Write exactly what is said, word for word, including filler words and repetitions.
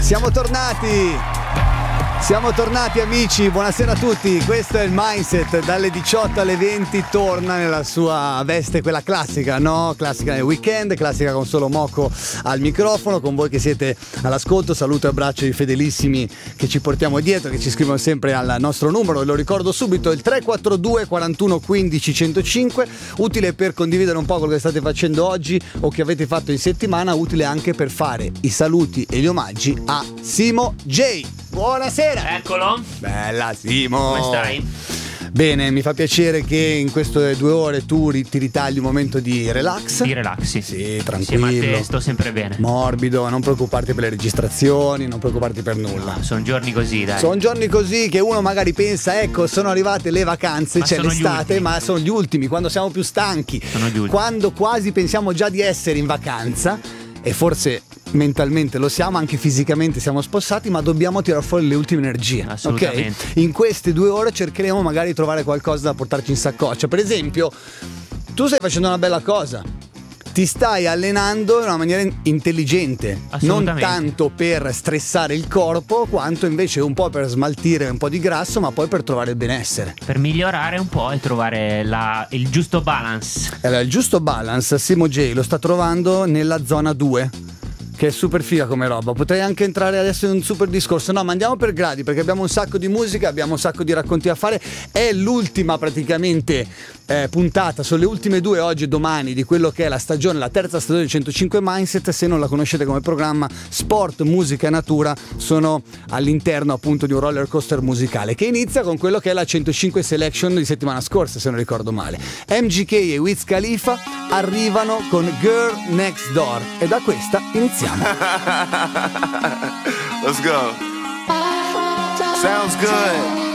Siamo tornati! Siamo tornati amici, buonasera a tutti, questo è il Mindset, dalle diciotto alle venti torna nella sua veste quella classica, no? Classica nel weekend, classica con solo Moco al microfono, con voi che siete all'ascolto, saluto e abbraccio i fedelissimi che ci portiamo dietro, che ci scrivono sempre al nostro numero, lo ricordo subito, il tre quattro due quarantuno quindici centocinque, utile per condividere un po' quello che state facendo oggi o che avete fatto in settimana, utile anche per fare i saluti e gli omaggi a Simo J. Buonasera! Eccolo! Bella Simo! Come stai? Bene, mi fa piacere che in queste due ore tu ti ritagli un momento di relax. Di relax, sì. Sì, tranquillo. Insieme a te sto sempre bene. Morbido, non preoccuparti per le registrazioni, non preoccuparti per nulla. No, sono giorni così, dai. Sono giorni così che uno magari pensa, ecco, sono arrivate le vacanze, Ma c'è sono gli l'estate, ultimi. ma sono gli ultimi, quando siamo più stanchi. Sono gli ultimi. Quando quasi pensiamo già di essere in vacanza, e forse mentalmente lo siamo, anche fisicamente siamo spossati, ma dobbiamo tirare fuori le ultime energie. Assolutamente. Okay? In queste due ore cercheremo magari di trovare qualcosa da portarci in saccoccia. Per esempio, tu stai facendo una bella cosa. Ti stai allenando in una maniera intelligente, non tanto per stressare il corpo, quanto invece un po' per smaltire un po' di grasso, ma poi per trovare il benessere. Per migliorare un po' e trovare la, il giusto balance. Allora, il giusto balance, Simo J lo sta trovando nella zona due, che è super figa come roba. Potrei anche entrare adesso in un super discorso, no, ma andiamo per gradi, perché abbiamo un sacco di musica, abbiamo un sacco di racconti da fare. È l'ultima praticamente eh, puntata, sono le ultime due oggi e domani di quello che è la stagione, la terza stagione di centocinque Mindset. Se non la conoscete come programma, sport, musica e natura sono all'interno appunto di un roller coaster musicale che inizia con quello che è la centocinque Selection di settimana scorsa, se non ricordo male. M G K e Wiz Khalifa arrivano con Girl Next Door e da questa iniziamo. Let's go. Sounds good.